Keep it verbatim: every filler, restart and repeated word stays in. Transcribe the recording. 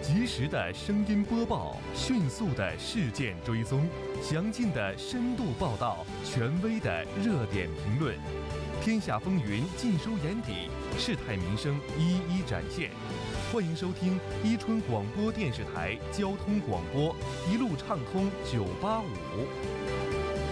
及时的声音播报，迅速的事件追踪，详尽的深度报道，权威的热点评论，天下风云尽收眼底，事态民生一一展现。欢迎收听伊春广播电视台交通广播，一路畅通九八五。